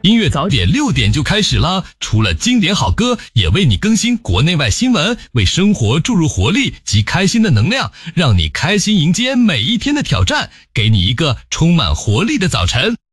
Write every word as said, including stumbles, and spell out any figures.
音乐早点六点就开始啦，除了经典好歌，也为你更新国内外新闻，为生活注入活力及开心的能量，让你开心迎接每一天的挑战，给你一个充满活力的早晨。